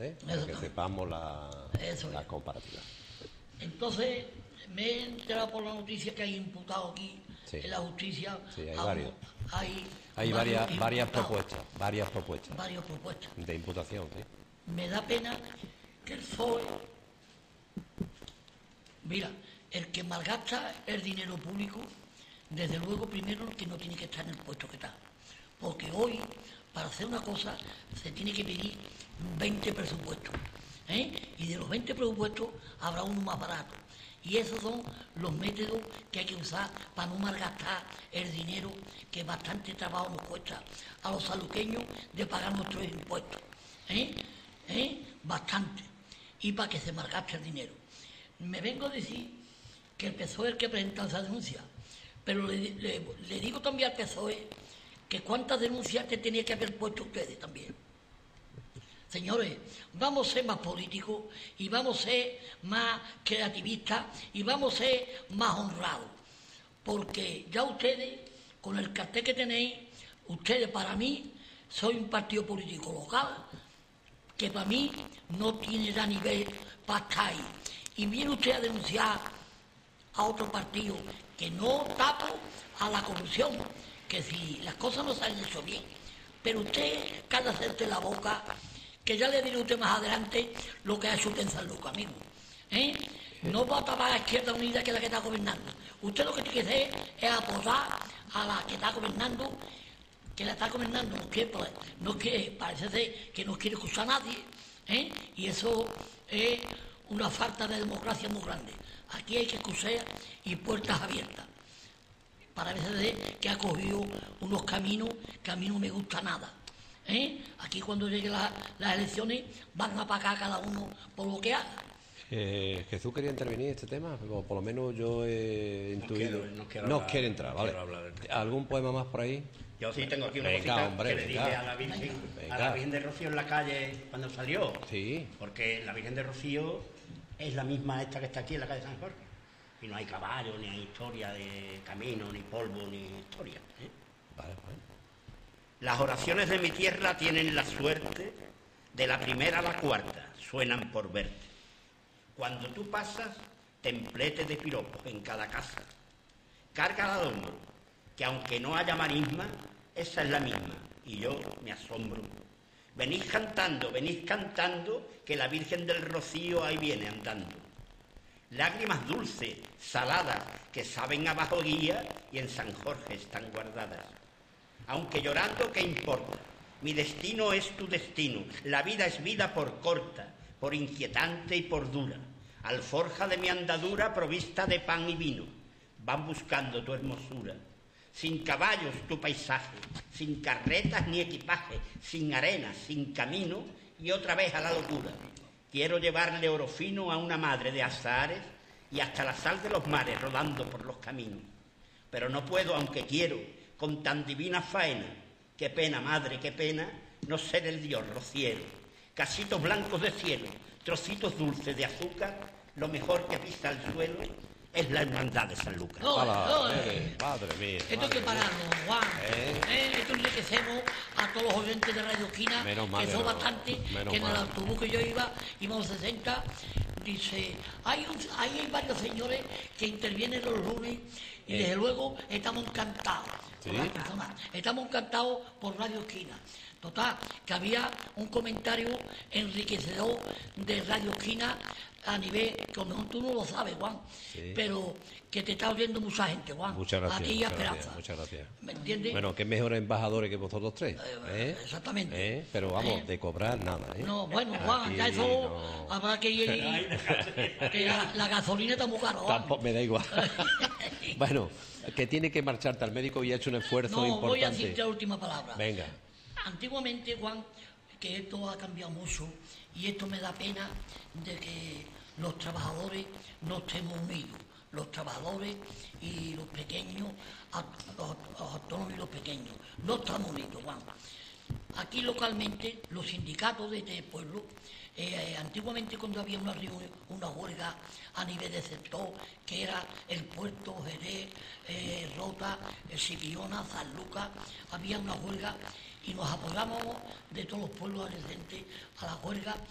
Para que sepamos la comparativa. Entonces, me he enterado por la noticia que hay imputado aquí en la justicia. Sí, hay varios. Hay varias propuestas. Varias propuestas. De imputación, ¿sí? Me da pena que el PSOE... Mira, el que malgasta el dinero público, desde luego, primero, que no tiene que estar en el puesto que está. Porque hoy, para hacer una cosa, se tiene que pedir 20 presupuestos. Y de los 20 presupuestos habrá uno más barato. Y esos son los métodos que hay que usar para no malgastar el dinero que bastante trabajo nos cuesta a los saluqueños de pagar nuestros impuestos. Bastante. Y para que se malgaste el dinero. Me vengo a decir que el PSOE es el que presenta esa denuncia, pero le digo también al PSOE que cuántas denuncias te tenía que haber puesto ustedes también. Señores, vamos a ser más políticos y vamos a ser más creativistas y vamos a ser más honrados, porque ya ustedes, con el cartel que tenéis, ustedes para mí soy un partido político local que para mí no tiene ya nivel para estar ahí. Y viene usted a denunciar a otro partido que no tapo a la corrupción, que si las cosas no se han hecho bien, pero usted cállese la boca, que ya le diré a usted más adelante lo que ha hecho usted en San Lucas, amigo. No va a tapar a la Izquierda Unida, que es la que está gobernando. Usted lo que tiene que hacer es apoyar a la que está gobernando, no quiere, parece ser que no quiere escuchar a nadie, y eso es una falta de democracia muy grande. Aquí hay que escuchar y puertas abiertas. Parece ser que ha cogido unos caminos que a mí no me gusta nada. Aquí cuando lleguen las elecciones van a pagar cada uno por lo que haga. Jesús quería intervenir en este tema, pero por lo menos yo he intuido. No quiere entrar, ¿vale? ¿Algún poema más por ahí? Yo sí tengo aquí una cosita que le dije a la Virgen de Rocío en la calle cuando salió. Sí. Porque la Virgen de Rocío es la misma esta que está aquí en la calle San Jorge. Y no hay caballo, ni hay historia de camino, ni polvo, ni historia. Vale. Las oraciones de mi tierra tienen la suerte de la primera a la cuarta, suenan por verte. Cuando tú pasas, templete de piropos en cada casa. Cárgala al hombro, que aunque no haya marisma, esa es la misma, y yo me asombro. Venís cantando, que la Virgen del Rocío ahí viene andando. Lágrimas dulces, saladas, que saben a bajo guía y en San Jorge están guardadas. Aunque llorando, ¿qué importa? Mi destino es tu destino, la vida es vida por corta, por inquietante y por dura. Alforja de mi andadura provista de pan y vino, van buscando tu hermosura. Sin caballos tu paisaje, sin carretas ni equipaje, sin arena, sin camino y otra vez a la locura. Quiero llevarle oro fino a una madre de azahares y hasta la sal de los mares rodando por los caminos. Pero no puedo, aunque quiero, con tan divina faena. Qué pena, madre, qué pena, no ser el Dios rociero. Casitos blancos de cielo, trocitos dulces de azúcar, lo mejor que pisa el suelo es la hermandad de San Lucas. Madre mía. Esto hay que pararlo, Juan. Esto enriquecemos a todos los oyentes de Radio Esquina, que son bastante, que en el autobús que yo íbamos 60, dice, hay varios señores que intervienen los lunes y desde luego estamos encantados. ¿Sí? Estamos encantados por Radio Esquina. Total, que había un comentario enriquecedor de Radio Esquina a nivel, que a lo mejor tú no lo sabes, Juan, pero que te está oyendo mucha gente, Juan. Muchas gracias. Aquí y Esperanza. Muchas gracias. ¿Me entiendes? Bueno, que mejores embajadores que vosotros tres. Exactamente. Pero vamos, de cobrar nada. No, bueno, Juan, aquí ya eso habrá que ir. Que la gasolina está muy cara, Juan. Tampoco me da igual. Bueno, que tiene que marcharte al médico y ha hecho un esfuerzo importante. Voy a decirte la última palabra. Venga. Antiguamente, Juan, que esto ha cambiado mucho y esto me da pena de que los trabajadores no estemos unidos. Los trabajadores y los pequeños, los autónomos y los pequeños, no estamos unidos, Juan. Aquí localmente, los sindicatos de este pueblo, antiguamente cuando había una reunión, una huelga a nivel de sector, que era el Puerto, Jerez, Rota, Sipiona, San Lucas, había una huelga y nos apoyábamos de todos los pueblos adolescentes a la huelga